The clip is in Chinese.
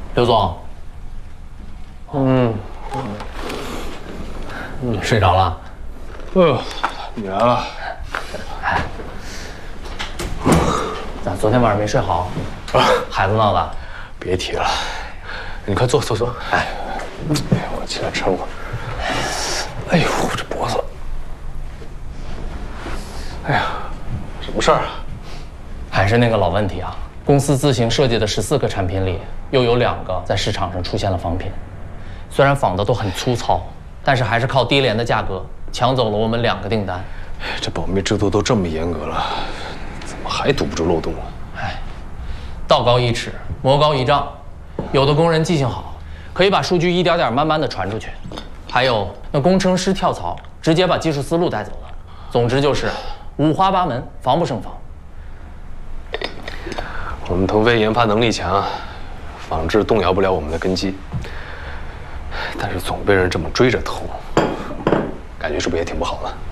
刘总，睡着了？ 你来了。 咋昨天晚上没睡好？孩子闹的？ 别提了，你快坐。哎，我起来撑会儿。哎呦，我这脖子。哎呀，什么事儿啊？ 还是那个老问题啊。公司自行设计的14个产品里，又有2个在市场上出现了仿品。虽然仿的都很粗糙，但是还是靠低廉的价格抢走了我们2个订单。 这保密制度都这么严格了，怎么还堵不住漏洞啊？ 哎，道高一尺，魔高一丈。有的工人记性好，可以把数据一点点慢慢的传出去；还有那工程师跳槽，直接把技术思路带走了。总之就是五花八门，防不胜防。 我们腾飞研发能力强，仿制动摇不了我们的根基，但是总被人这么追着偷，感觉是不是也挺不好的？